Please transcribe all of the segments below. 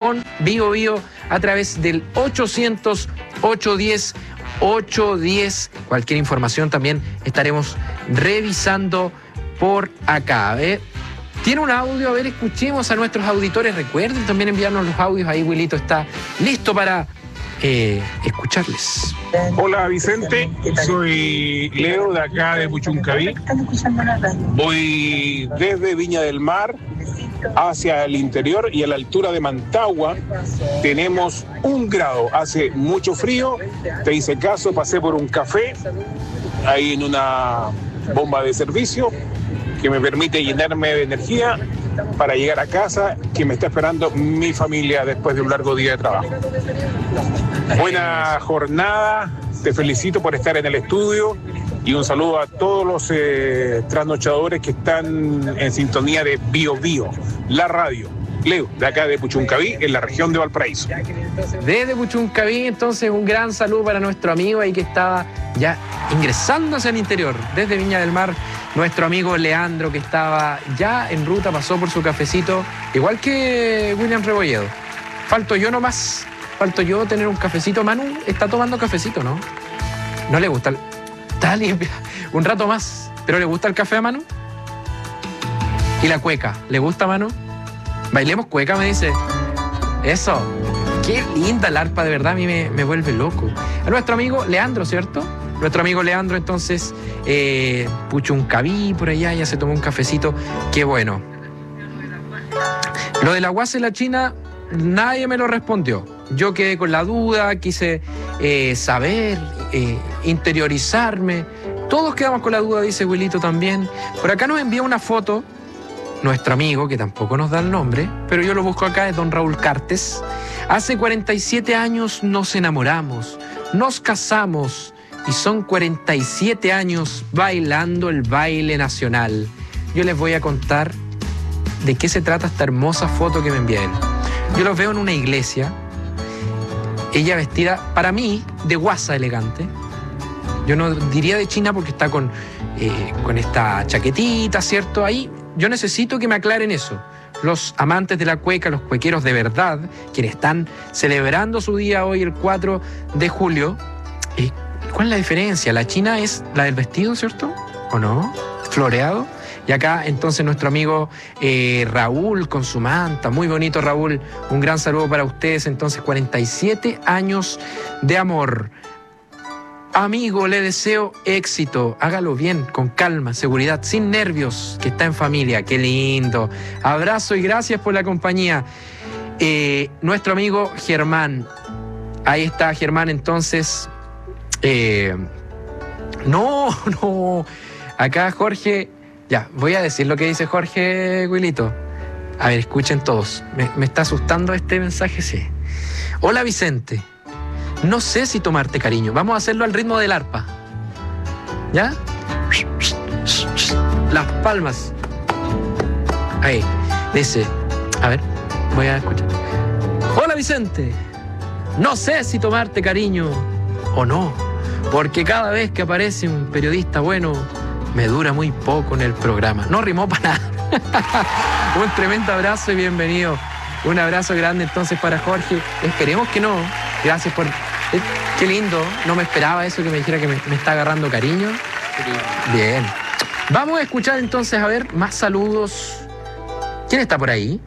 con Bio Bio a través del 800-810-810. Cualquier información también estaremos revisando por acá. Tiene un audio, a ver, escuchemos a nuestros auditores. Recuerden también enviarnos los audios. Ahí Wilito está listo para escucharles. Hola Vicente, soy Leo de acá de Puchuncaví. Voy desde Viña del Mar hacia el interior y a la altura de Mantagua tenemos 1 grado, hace mucho frío. Te hice caso, pasé por un café ahí en una bomba de servicio que me permite llenarme de energía para llegar a casa, que me está esperando mi familia después de un largo día de trabajo. Buena jornada, te felicito por estar en el estudio y un saludo a todos los trasnochadores que están en sintonía de Bio Bio, la radio. Leo, de acá de Puchuncaví, en la región de Valparaíso. Desde Puchuncaví, entonces, un gran saludo para nuestro amigo ahí que estaba ya ingresándose al interior. Desde Viña del Mar, nuestro amigo Leandro, que estaba ya en ruta, pasó por su cafecito, igual que William Rebolledo. Falto yo nomás, falto yo tener un cafecito. Manu está tomando cafecito, ¿no? No le gusta. Está limpia. Un rato más. ¿Pero le gusta el café a Manu? ¿Y la cueca? ¿Le gusta a Manu? Bailemos cueca, me dice. Eso. Qué linda el arpa, de verdad, a mí me vuelve loco. A nuestro amigo Leandro, ¿cierto? Nuestro amigo Leandro, entonces, Puchuncaví, por allá, ya se tomó un cafecito. Qué bueno. Lo de la guasa y la China, nadie me lo respondió. Yo quedé con la duda, quise saber, interiorizarme. Todos quedamos con la duda, dice Wilito también. Por acá nos envía una foto nuestro amigo, que tampoco nos da el nombre, pero yo lo busco acá, es don Raúl Cartes. Hace 47 años nos enamoramos, nos casamos y son 47 años bailando el baile nacional. Yo les voy a contar de qué se trata esta hermosa foto que me envía él. Yo los veo en una iglesia, ella vestida, para mí, de guasa elegante. Yo no diría de China porque está con esta chaquetita, ¿cierto? Ahí yo necesito que me aclaren eso. Los amantes de la cueca, los cuequeros de verdad, quienes están celebrando su día hoy, el 4 de julio, ¿cuál es la diferencia? La china es la del vestido, ¿cierto? ¿O no? Floreado. Y acá entonces nuestro amigo Raúl con su manta, muy bonito Raúl, un gran saludo para ustedes. Entonces 47 años de amor. Amigo, le deseo éxito, hágalo bien, con calma, seguridad, sin nervios, que está en familia. Qué lindo. Abrazo y gracias por la compañía. Nuestro amigo Germán, ahí está Germán, entonces. No, acá Jorge, ya, voy a decir lo que dice Jorge Wilito. A ver, escuchen todos, me está asustando este mensaje, sí. Hola Vicente, no sé si tomarte cariño, vamos a hacerlo al ritmo del arpa, ¿ya? Las palmas. Ahí, dice, a ver, voy a escuchar. Hola Vicente, no sé si tomarte cariño o no, porque cada vez que aparece un periodista bueno, me dura muy poco en el programa. No rimó para nada. Un tremendo abrazo y bienvenido. Un abrazo grande entonces para Jorge. Esperemos que no. Gracias por... qué lindo. No me esperaba eso, que me dijera que me está agarrando cariño. Bien. Vamos a escuchar entonces, a ver, más saludos. ¿Quién está por ahí?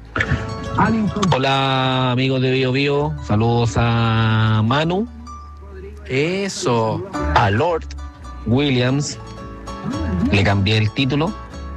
Hola amigos de Bio Bio. Saludos a Manu. Eso. A Lord Williams. Le cambié el título.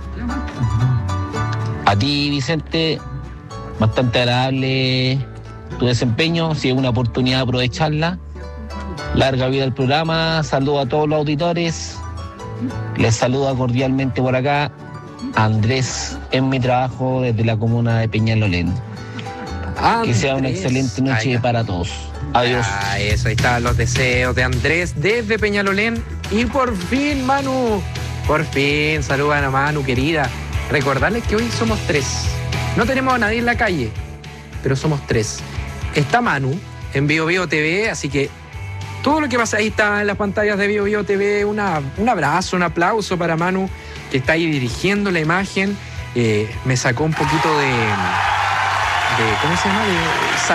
A ti, Vicente, bastante agradable tu desempeño. Si es una oportunidad, aprovecharla. Larga vida al programa. Saludo a todos los auditores. Les saluda cordialmente por acá Andrés, en mi trabajo desde la comuna de Peñalolén. Que sea una excelente noche para todos. Adiós. Eso, ahí están los deseos de Andrés desde Peñalolén. Y por fin, Manu, por fin, saludan a Manu, querida. Recordarles que hoy somos 3. No tenemos a nadie en la calle, pero somos 3. Está Manu en Bio Bio TV, así que todo lo que pasa ahí está en las pantallas de Bio Bio TV. Un abrazo, un aplauso para Manu, que está ahí dirigiendo la imagen. Me sacó un poquito de ¿cómo se llama?